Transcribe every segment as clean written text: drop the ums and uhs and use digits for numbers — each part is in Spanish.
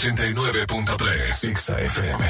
89.3 XFM.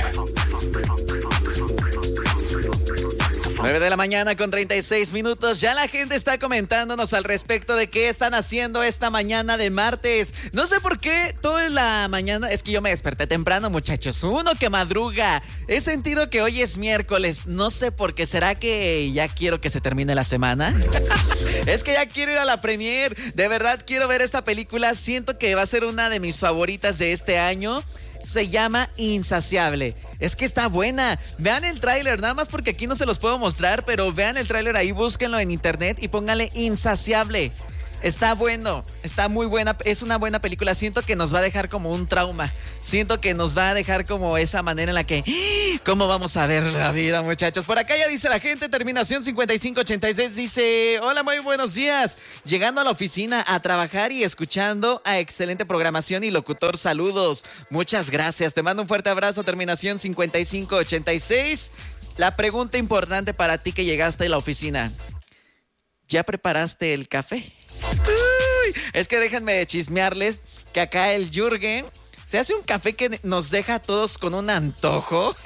9 de la mañana con 36 minutos. Ya la gente está comentándonos al respecto de qué están haciendo esta mañana de martes. No sé por qué toda la mañana, es que yo me desperté temprano, muchachos. Uno que madruga. He sentido que hoy es miércoles. No sé por qué. ¿Será que ya quiero que se termine la semana? Es que ya quiero ir a la premier. De verdad quiero ver esta película. Siento que va a ser una de mis favoritas de este año. Se llama Insaciable. Es que está buena. Vean el tráiler, nada más porque aquí no se los puedo mostrar, pero vean el tráiler ahí, búsquenlo en internet y pónganle Insaciable. Está bueno, está muy buena, es una buena película. Siento que nos va a dejar como un trauma. Siento que nos va a dejar como esa manera en la que... ¿Cómo vamos a ver la vida, muchachos? Por acá ya dice la gente, terminación 5586, dice... Hola, muy buenos días. Llegando a la oficina a trabajar y escuchando a excelente programación y locutor, saludos. Muchas gracias, te mando un fuerte abrazo, terminación 5586. La pregunta importante para ti que llegaste a la oficina. ¿Ya preparaste el café? Uy, es que déjenme chismearles que acá el Jürgen se hace un café que nos deja a todos con un antojo.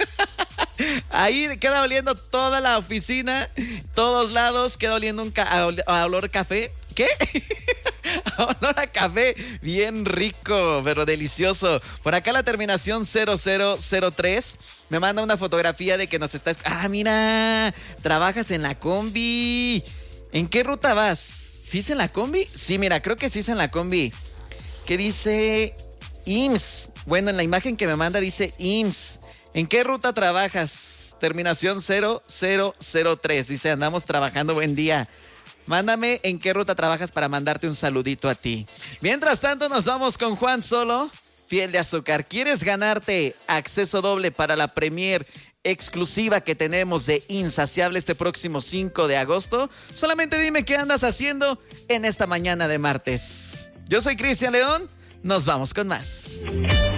Ahí queda oliendo toda la oficina, todos lados queda oliendo a olor café. ¿Qué? A olor a café, bien rico, pero delicioso. Por acá la terminación 0003 me manda una fotografía de que nos está... Ah, mira, trabajas en la combi. ¿En qué ruta vas? ¿Sí es en la combi? Sí, mira, creo que sí es en la combi. ¿Qué dice? IMSS. Bueno, en la imagen que me manda dice IMSS. ¿En qué ruta trabajas? Terminación 0003. Dice, andamos trabajando, buen día. Mándame en qué ruta trabajas para mandarte un saludito a ti. Mientras tanto, nos vamos con Juan Solo, Piel de Azúcar. ¿Quieres ganarte acceso doble para la premier exclusiva que tenemos de Insaciable este próximo 5 de agosto? Solamente dime qué andas haciendo en esta mañana de martes. Yo soy Cristian León, nos vamos con más.